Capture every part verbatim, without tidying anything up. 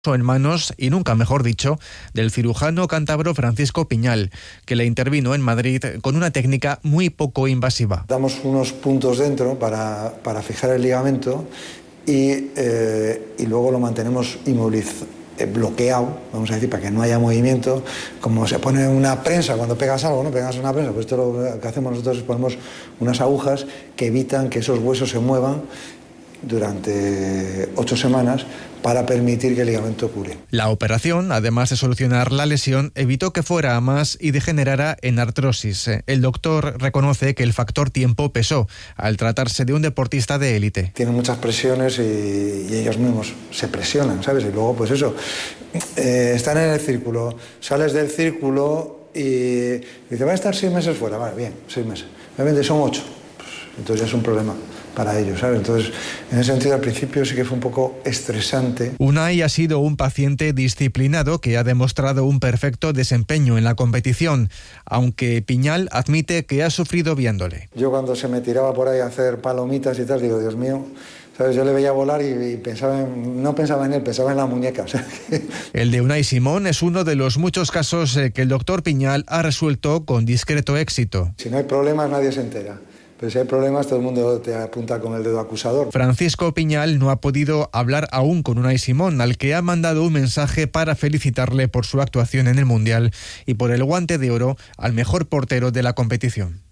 en manos, y nunca mejor dicho, del cirujano cántabro Francisco Piñal, que le intervino en Madrid con una técnica muy poco invasiva. Damos unos puntos dentro para, para fijar el ligamento y, eh, y luego lo mantenemos inmovilizado, eh, bloqueado, vamos a decir, para que no haya movimiento, como se pone una prensa cuando pegas algo, ¿no? Pegas una prensa, pues esto lo que hacemos nosotros es ponemos unas agujas que evitan que esos huesos se muevan durante ocho semanas para permitir que el ligamento cure. La operación, además de solucionar la lesión, evitó que fuera a más y degenerara en artrosis. El doctor reconoce que el factor tiempo pesó al tratarse de un deportista de élite. Tienen muchas presiones y, y ellos mismos se presionan, ¿sabes? Y luego, pues eso, eh, están en el círculo, sales del círculo y dice, va a estar seis meses fuera. Vale, bien, seis meses. Obviamente son ocho, pues, entonces ya es un problema para ellos, ¿sabes? Entonces, en ese sentido, al principio sí que fue un poco estresante. Unai ha sido un paciente disciplinado que ha demostrado un perfecto desempeño en la competición, aunque Piñal admite que ha sufrido viéndole. Yo cuando se me tiraba por ahí a hacer palomitas y tal, digo, Dios mío, ¿sabes? Yo le veía volar y, y pensaba en, no pensaba en él, pensaba en la muñeca. O sea, que... El de Unai Simón es uno de los muchos casos que el doctor Piñal ha resuelto con discreto éxito. Si no hay problemas, nadie se entera. Pero si hay problemas, todo el mundo te apunta con el dedo acusador. Francisco Piñal no ha podido hablar aún con Unai Simón, al que ha mandado un mensaje para felicitarle por su actuación en el Mundial y por el guante de oro al mejor portero de la competición.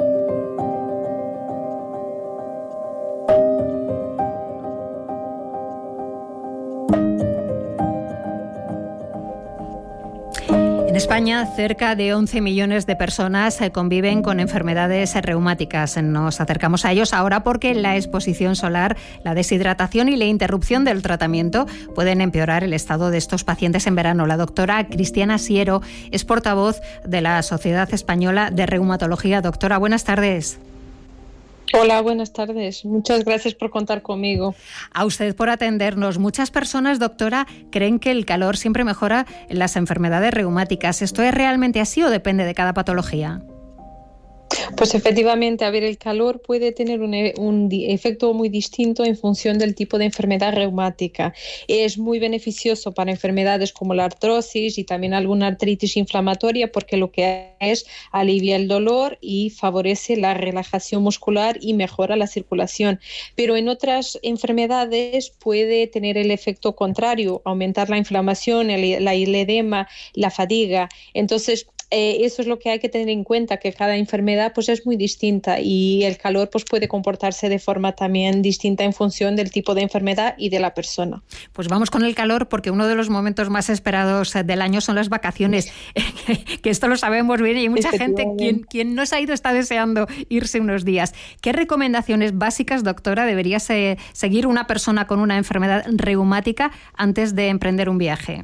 En España, cerca de once millones de personas conviven con enfermedades reumáticas. Nos acercamos a ellos ahora porque la exposición solar, la deshidratación y la interrupción del tratamiento pueden empeorar el estado de estos pacientes en verano. La doctora Cristiana Siero es portavoz de la Sociedad Española de Reumatología. Doctora, buenas tardes. Hola, buenas tardes. Muchas gracias por contar conmigo. A usted por atendernos. Muchas personas, doctora, creen que el calor siempre mejora las enfermedades reumáticas. ¿Esto es realmente así o depende de cada patología? Pues efectivamente, a ver, el calor puede tener un, un efecto muy distinto en función del tipo de enfermedad reumática. Es muy beneficioso para enfermedades como la artrosis y también alguna artritis inflamatoria porque lo que es alivia el dolor y favorece la relajación muscular y mejora la circulación. Pero en otras enfermedades puede tener el efecto contrario, aumentar la inflamación, el, el edema, la fatiga. Entonces, Eh, eso es lo que hay que tener en cuenta, que cada enfermedad pues es muy distinta y el calor pues puede comportarse de forma también distinta en función del tipo de enfermedad y de la persona. Pues vamos con el calor porque uno de los momentos más esperados del año son las vacaciones, que esto lo sabemos bien y hay mucha gente quien, quien no se ha ido está deseando irse unos días. ¿Qué recomendaciones básicas, doctora, debería se, seguir una persona con una enfermedad reumática antes de emprender un viaje?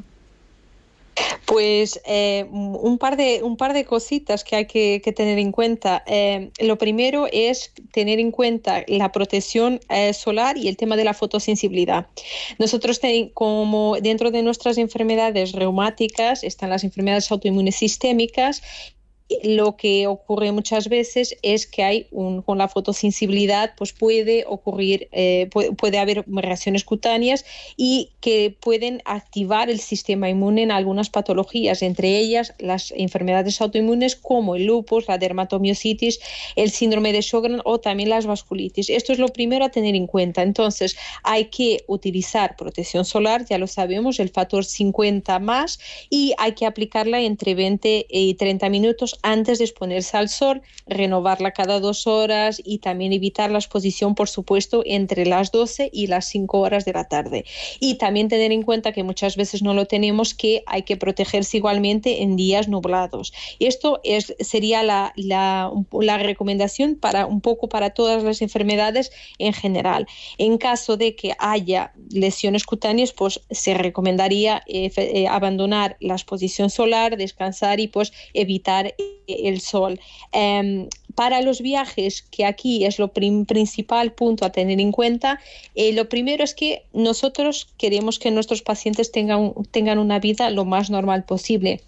Pues eh, un par de un par de cositas que hay que, que tener en cuenta. Eh, lo primero es tener en cuenta la protección eh, solar y el tema de la fotosensibilidad. Nosotros ten, como dentro de nuestras enfermedades reumáticas están las enfermedades autoinmunes sistémicas. Lo que ocurre muchas veces es que hay un, con la fotosensibilidad pues puede ocurrir, eh, puede, puede haber reacciones cutáneas y que pueden activar el sistema inmune en algunas patologías, entre ellas las enfermedades autoinmunes como el lupus, la dermatomiositis, el síndrome de Sjögren o también las vasculitis. Esto es lo primero a tener en cuenta. Entonces hay que utilizar protección solar, ya lo sabemos, el factor cincuenta más, y hay que aplicarla entre veinte y treinta minutos antes de exponerse al sol, renovarla cada dos horas y también evitar la exposición, por supuesto, entre las doce y las cinco horas de la tarde. Y también tener en cuenta que muchas veces no lo tenemos, que hay que protegerse igualmente en días nublados. Y esto es, sería la, la, la recomendación para un poco para todas las enfermedades en general. En caso de que haya lesiones cutáneas, pues se recomendaría eh, eh, abandonar la exposición solar, descansar y pues evitar el sol. Eh, para los viajes, que aquí es lo prim- principal punto a tener en cuenta, eh, lo primero es que nosotros queremos que nuestros pacientes tengan, tengan una vida lo más normal posible.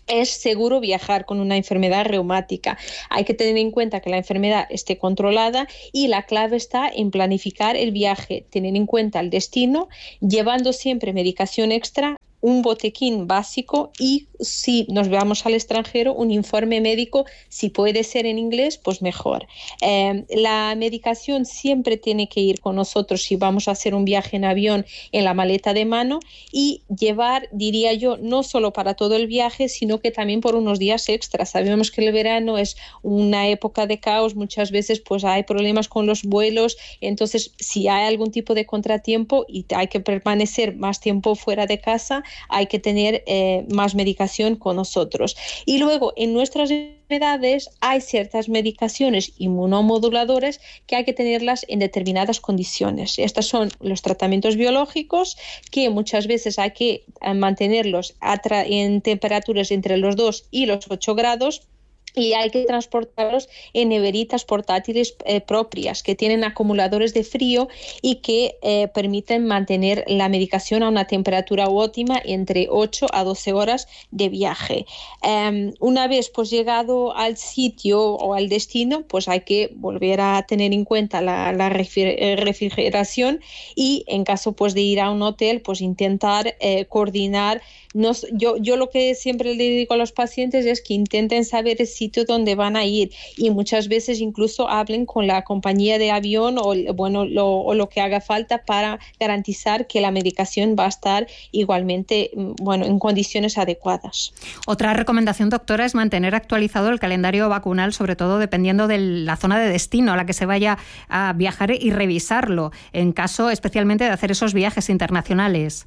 es seguro viajar con una enfermedad reumática. Hay que tener en cuenta que la enfermedad esté controlada y la clave está en planificar el viaje, tener en cuenta el destino, llevando siempre medicación extra, un botiquín básico y, si nos vamos al extranjero, un informe médico, si puede ser en inglés, pues mejor. Eh, la medicación siempre tiene que ir con nosotros si vamos a hacer un viaje en avión en la maleta de mano y llevar, diría yo, no solo para todo el viaje, sino que también por unos días extras. Sabemos que el verano es una época de caos, muchas veces pues hay problemas con los vuelos, entonces si hay algún tipo de contratiempo y hay que permanecer más tiempo fuera de casa, hay que tener eh, más medicación con nosotros. Y luego, en nuestras enfermedades hay ciertas medicaciones inmunomoduladoras que hay que tenerlas en determinadas condiciones. Estos son los tratamientos biológicos, que muchas veces hay que mantenerlos en temperaturas entre los dos y los ocho grados, y hay que transportarlos en neveritas portátiles eh, propias que tienen acumuladores de frío y que eh, permiten mantener la medicación a una temperatura óptima entre ocho a doce horas de viaje. Um, una vez pues llegado al sitio o al destino, pues hay que volver a tener en cuenta la, la refrigeración y en caso pues de ir a un hotel, pues intentar eh, coordinar. Nos, yo, yo lo que siempre le digo a los pacientes es que intenten saber el sitio donde van a ir y muchas veces incluso hablen con la compañía de avión o, bueno, lo, o lo que haga falta para garantizar que la medicación va a estar igualmente, bueno, en condiciones adecuadas. Otra recomendación, doctora, es mantener actualizado el calendario vacunal, sobre todo dependiendo de la zona de destino a la que se vaya a viajar, y revisarlo en caso especialmente de hacer esos viajes internacionales.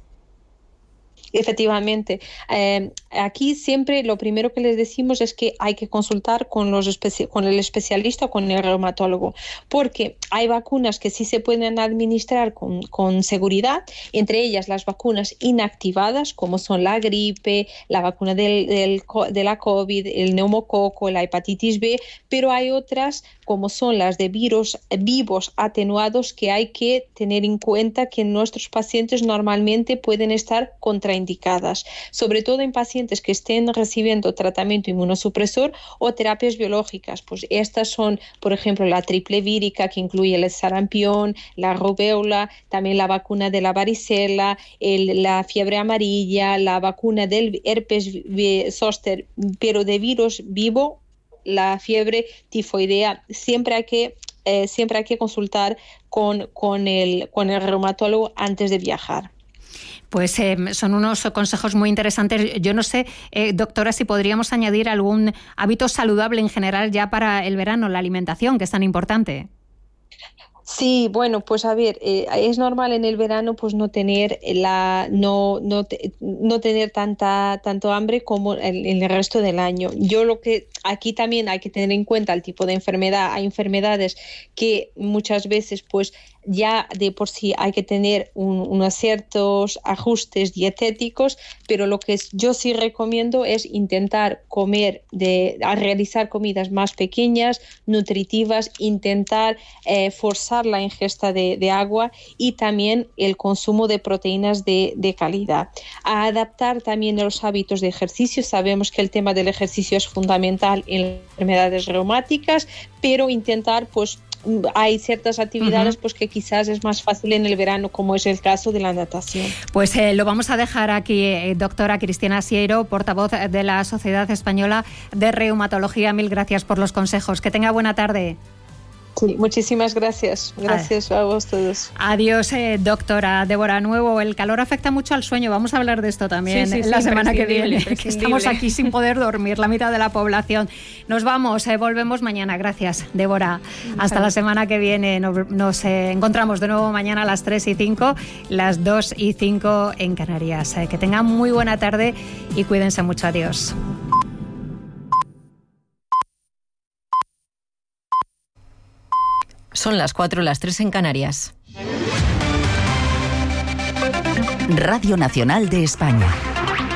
Efectivamente, eh, aquí siempre lo primero que les decimos es que hay que consultar con, los especi- con el especialista o con el reumatólogo, porque hay vacunas que sí se pueden administrar con, con seguridad, entre ellas las vacunas inactivadas, como son la gripe, la vacuna del, del, de la COVID, el neumococo, la hepatitis B, pero hay otras como son las de virus vivos atenuados que hay que tener en cuenta que nuestros pacientes normalmente pueden estar contraindicadas, sobre todo en pacientes que estén recibiendo tratamiento inmunosupresor o terapias biológicas. Pues estas son, por ejemplo, la triple vírica, que incluye el sarampión, la rubéola, también la vacuna de la varicela, el, la fiebre amarilla, la vacuna del herpes zóster, pero de virus vivo, la fiebre tifoidea. Siempre hay que, eh, siempre hay que consultar con, con, el, con el reumatólogo antes de viajar. Pues eh, son unos consejos muy interesantes. Yo no sé, eh, doctora, si podríamos añadir algún hábito saludable en general ya para el verano, la alimentación, que es tan importante. Sí, bueno, pues a ver, eh, es normal en el verano pues no tener la no no, te, no tener tanta tanto hambre como en, en el resto del año. Yo lo que aquí también hay que tener en cuenta el tipo de enfermedad. Hay enfermedades que muchas veces pues ya de por sí hay que tener un, unos ciertos ajustes dietéticos, pero lo que yo sí recomiendo es intentar comer, de, a realizar comidas más pequeñas, nutritivas, intentar eh, forzar la ingesta de, de agua y también el consumo de proteínas de, de calidad. A adaptar también los hábitos de ejercicio. Sabemos que el tema del ejercicio es fundamental en enfermedades reumáticas, pero intentar pues hay ciertas actividades uh-huh. pues que quizás es más fácil en el verano, como es el caso de la natación. Pues eh, lo vamos a dejar aquí, eh, doctora Cristina Sierro, portavoz de la Sociedad Española de Reumatología. Mil gracias por los consejos. Que tenga buena tarde. Sí, muchísimas gracias. Gracias a vos todos. Adiós, eh, doctora Débora Nuevo. El calor afecta mucho al sueño. Vamos a hablar de esto también sí, sí, la sí, semana que viene. Que estamos aquí sin poder dormir, la mitad de la población. Nos vamos, eh, volvemos mañana. Gracias, Débora. Hasta la semana que viene. Nos, nos eh, encontramos de nuevo mañana a las tres y cinco, las dos y cinco en Canarias. Eh, que tengan muy buena tarde y cuídense mucho. Adiós. Son las cuatro, las tres en Canarias. Radio Nacional de España.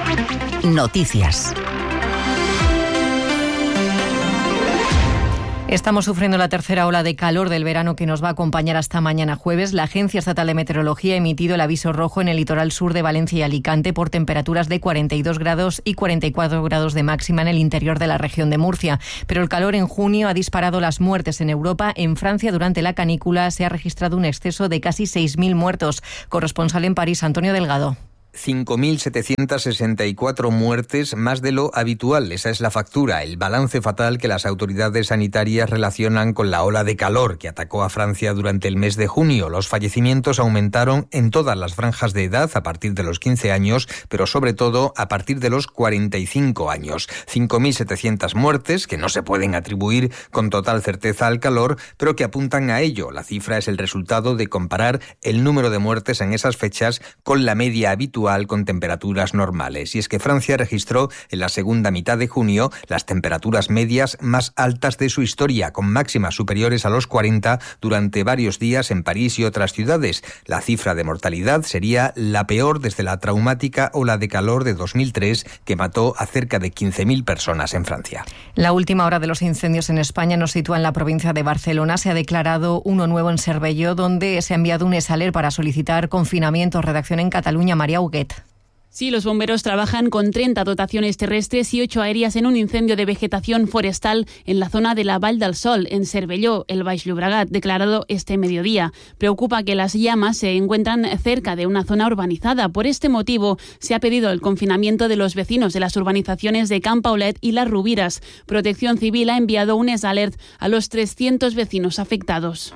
Noticias. Estamos sufriendo la tercera ola de calor del verano que nos va a acompañar hasta mañana jueves. La Agencia Estatal de Meteorología ha emitido el aviso rojo en el litoral sur de Valencia y Alicante por temperaturas de cuarenta y dos grados y cuarenta y cuatro grados de máxima en el interior de la región de Murcia. Pero el calor en junio ha disparado las muertes en Europa. En Francia, durante la canícula, se ha registrado un exceso de casi seis mil muertos. Corresponsal en París, Antonio Delgado. cinco mil setecientas sesenta y cuatro muertes, más de lo habitual. Esa es la factura, el balance fatal que las autoridades sanitarias relacionan con la ola de calor que atacó a Francia durante el mes de junio. Los fallecimientos aumentaron en todas las franjas de edad a partir de los quince años, pero sobre todo a partir de los cuarenta y cinco años. cinco mil setecientas muertes que no se pueden atribuir con total certeza al calor, pero que apuntan a ello. La cifra es el resultado de comparar el número de muertes en esas fechas con la media habitual con temperaturas normales. Y es que Francia registró en la segunda mitad de junio las temperaturas medias más altas de su historia, con máximas superiores a los cuarenta durante varios días en París y otras ciudades. La cifra de mortalidad sería la peor desde la traumática ola de calor de dos mil tres, que mató a cerca de quince mil personas en Francia. La última hora de los incendios en España nos sitúa en la provincia de Barcelona. Se ha declarado uno nuevo en Cervelló, donde se ha enviado un ESALER para solicitar confinamiento. Redacción en Cataluña, María Huguet. Sí, los bomberos trabajan con treinta dotaciones terrestres y ocho aéreas en un incendio de vegetación forestal en la zona de la Vall del Sol, en Cervelló, el Baix Llobregat, declarado este mediodía. Preocupa que las llamas se encuentran cerca de una zona urbanizada. Por este motivo, se ha pedido el confinamiento de los vecinos de las urbanizaciones de Can Paulet y Las Rubiras. Protección Civil ha enviado un ESALERT a los trescientos vecinos afectados.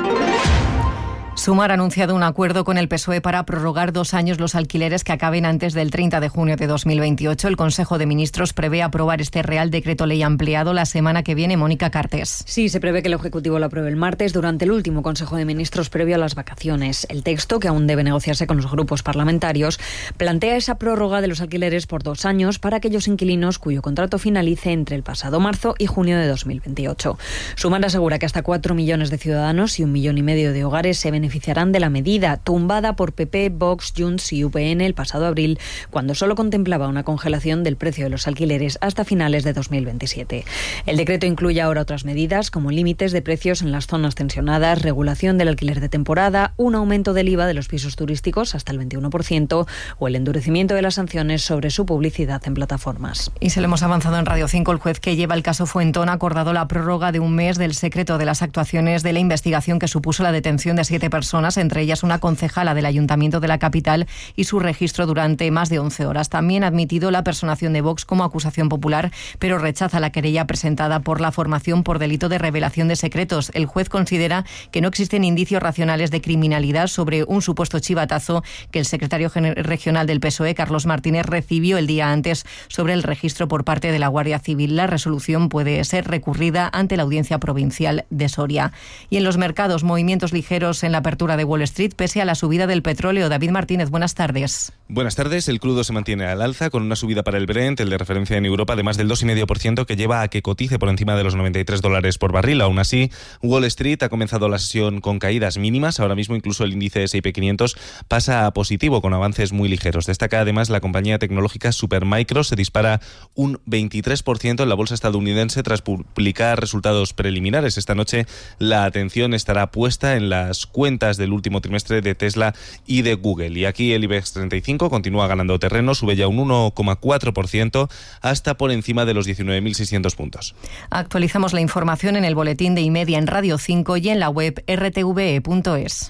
Sumar ha anunciado un acuerdo con el P S O E para prorrogar dos años los alquileres que acaben antes del treinta de junio de dos mil veintiocho. El Consejo de Ministros prevé aprobar este Real Decreto Ley ampliado la semana que viene. Mónica Cartes. Sí, se prevé que el Ejecutivo lo apruebe el martes durante el último Consejo de Ministros previo a las vacaciones. El texto, que aún debe negociarse con los grupos parlamentarios, plantea esa prórroga de los alquileres por dos años para aquellos inquilinos cuyo contrato finalice entre el pasado marzo y junio de dos mil veintiocho. Sumar asegura que hasta cuatro millones de ciudadanos y un millón y medio de hogares se beneficiarán beneficiarán de la medida, tumbada por P P, Vox, Junts y U P N el pasado abril, cuando solo contemplaba una congelación del precio de los alquileres hasta finales de dos mil veintisiete. El decreto incluye ahora otras medidas, como límites de precios en las zonas tensionadas, regulación del alquiler de temporada, un aumento del I V A de los pisos turísticos hasta el veintiuno por ciento o el endurecimiento de las sanciones sobre su publicidad en plataformas. Y se lo hemos avanzado en Radio cinco. El juez que lleva el caso Fuentón ha acordado la prórroga de un mes del secreto de las actuaciones de la investigación que supuso la detención de siete personas, entre ellas una concejala del Ayuntamiento de la capital, y su registro durante más de once horas. También ha admitido la personación de Vox como acusación popular, pero rechaza la querella presentada por la formación por delito de revelación de secretos. El juez considera que no existen indicios racionales de criminalidad sobre un supuesto chivatazo que el secretario regional del P S O E, Carlos Martínez, recibió el día antes sobre el registro por parte de la Guardia Civil. La resolución puede ser recurrida ante la Audiencia Provincial de Soria. Y en los mercados, movimientos ligeros en la apertura de Wall Street pese a la subida del petróleo. David Martínez, buenas tardes. Buenas tardes. El crudo se mantiene al alza con una subida para el Brent, el de referencia en Europa, de más del dos coma cinco por ciento, que lleva a que cotice por encima de los noventa y tres dólares por barril. Aún así, Wall Street ha comenzado la sesión con caídas mínimas. Ahora mismo incluso el índice ese y pe quinientos pasa a positivo con avances muy ligeros. Destaca además la compañía tecnológica Supermicro. Se dispara un veintitrés por ciento en la bolsa estadounidense tras publicar resultados preliminares. Esta noche la atención estará puesta en las cuentas del último trimestre de Tesla y de Google. Y aquí el IBEX treinta y cinco continúa ganando terreno, sube ya un uno coma cuatro por ciento hasta por encima de los diecinueve mil seiscientos puntos. Actualizamos la información en el boletín de Imedia en Radio cinco y en la web erre te ve e punto es.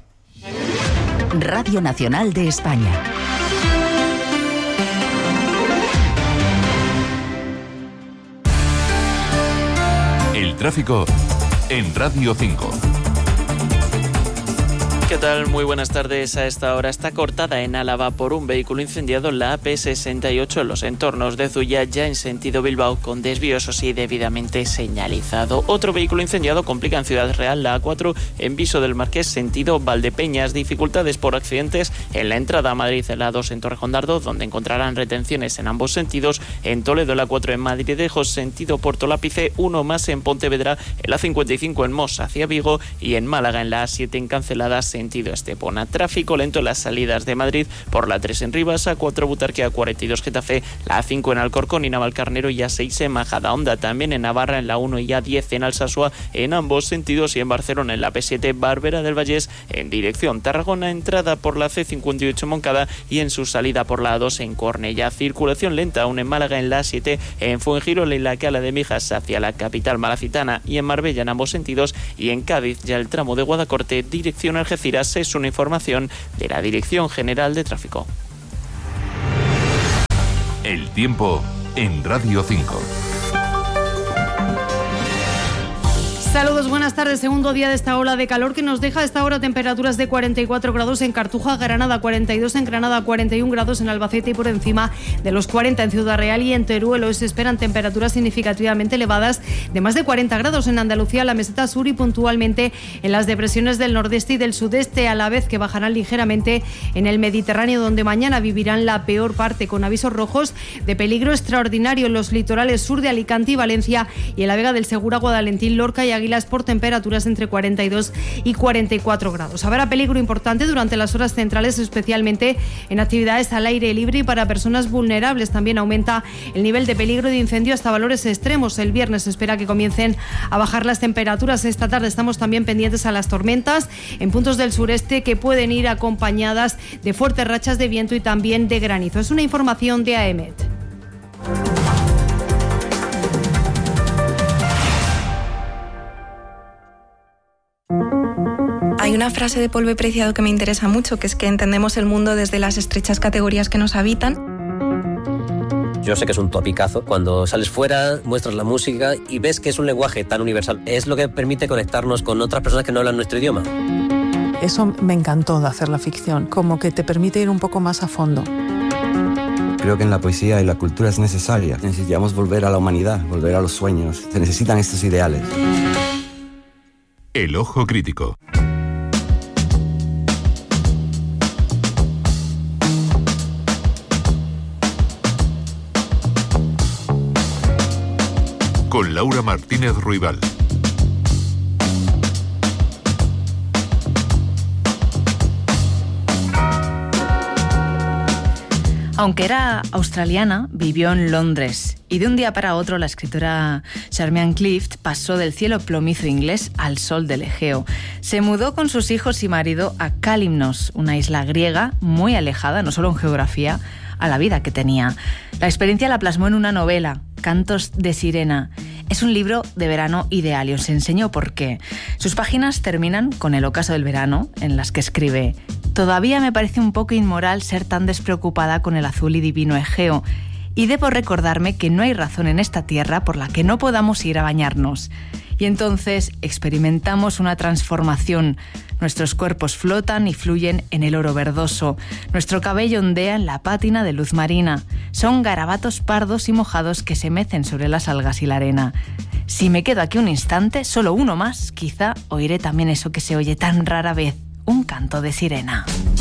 Radio Nacional de España. El tráfico en Radio cinco. ¿Qué tal? Muy buenas tardes. A esta hora está cortada en Álava por un vehículo incendiado en la A P sesenta y ocho en los entornos de Zuya, ya en sentido Bilbao, con desvío, eso sí, debidamente señalizado. Otro vehículo incendiado complica en Ciudad Real la A cuatro en Viso del Marqués, sentido Valdepeñas. Dificultades por accidentes en la entrada a Madrid, en la A dos en Torrejondardo, donde encontrarán retenciones en ambos sentidos. En Toledo, la A cuatro en Madridejos, sentido Puerto Lápice. Uno más en Pontevedra, en la cincuenta y cinco en Mos hacia Vigo, y en Málaga, en la A siete en Canceladas, sentido Estepona. Tráfico lento en las salidas de Madrid por la A tres en Rivas, A cuatro Butarque, A cuarenta y dos Getafe, la A cinco en Alcorcón y Navalcarnero y A seis en Majadahonda. También en Navarra en la uno y A diez en Alsasua en ambos sentidos, y en Barcelona en la P siete Barberà del Vallès en dirección Tarragona, entrada por la C cincuenta y ocho en Montcada y en su salida por la A dos en Cornellá. Circulación lenta aún en Málaga en la A siete, en Fuengirola y la Cala de Mijas hacia la capital malacitana, y en Marbella en ambos sentidos, y en Cádiz ya el tramo de Guadacorte dirección Algeciras. Es una información de la Dirección General de Tráfico. El tiempo en Radio cinco. Saludos, buenas tardes. Segundo día de esta ola de calor que nos deja a esta hora temperaturas de cuarenta y cuatro grados en Cartuja, Granada cuarenta y dos, en Granada cuarenta y un grados, en Albacete y por encima de los cuarenta en Ciudad Real, y en Teruel hoy se esperan temperaturas significativamente elevadas de más de cuarenta grados en Andalucía, la meseta sur y puntualmente en las depresiones del nordeste y del sudeste, a la vez que bajarán ligeramente en el Mediterráneo, donde mañana vivirán la peor parte, con avisos rojos de peligro extraordinario en los litorales sur de Alicante y Valencia y en la Vega del Segura, Guadalentín, Lorca y Águilas, por temperaturas entre cuarenta y dos y cuarenta y cuatro grados. Habrá peligro importante durante las horas centrales, especialmente en actividades al aire libre y para personas vulnerables. También aumenta el nivel de peligro de incendio hasta valores extremos. El viernes se espera que comiencen a bajar las temperaturas. Esta tarde estamos también pendientes a las tormentas en puntos del sureste, que pueden ir acompañadas de fuertes rachas de viento y también de granizo. Es una información de A E M E T. Hay una frase de Polvo y Preciado que me interesa mucho, que es que entendemos el mundo desde las estrechas categorías que nos habitan. Yo sé que es un topicazo. Cuando sales fuera, muestras la música y ves que es un lenguaje tan universal. Es lo que permite conectarnos con otras personas que no hablan nuestro idioma. Eso me encantó de hacer la ficción, como que te permite ir un poco más a fondo. Creo que en la poesía y la cultura es necesaria. Necesitamos volver a la humanidad, volver a los sueños. Se necesitan estos ideales. El ojo crítico. Con Laura Martínez Ruibal. Aunque era australiana, vivió en Londres y de un día para otro la escritora Charmian Clift pasó del cielo plomizo inglés al sol del Egeo. Se mudó con sus hijos y marido a Kalymnos, una isla griega muy alejada, no solo en geografía, a la vida que tenía. La experiencia la plasmó en una novela, Cantos de Sirena. Es un libro de verano ideal y os enseño por qué. Sus páginas terminan con el ocaso del verano, en las que escribe: todavía me parece un poco inmoral ser tan despreocupada con el azul y divino Egeo, y debo recordarme que no hay razón en esta tierra por la que no podamos ir a bañarnos. Y entonces experimentamos una transformación. Nuestros cuerpos flotan y fluyen en el oro verdoso. Nuestro cabello ondea en la pátina de luz marina. Son garabatos pardos y mojados que se mecen sobre las algas y la arena. Si me quedo aquí un instante, solo uno más, quizá oiré también eso que se oye tan rara vez, un canto de sirena.